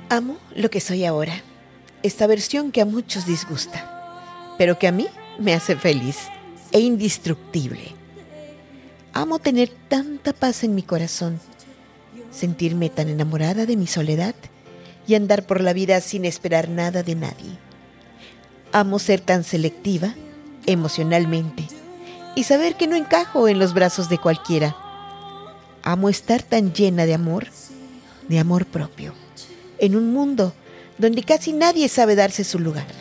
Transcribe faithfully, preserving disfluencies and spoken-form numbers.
Amo lo que soy ahora, esta versión que a muchos disgusta, pero que a mí me hace feliz e indestructible. Amo tener tanta paz en mi corazón, sentirme tan enamorada de mi soledad y andar por la vida sin esperar nada de nadie. Amo ser tan selectiva emocionalmente y saber que no encajo en los brazos de cualquiera. Amo estar tan llena de amor, de amor propio, en un mundo donde casi nadie sabe darse su lugar.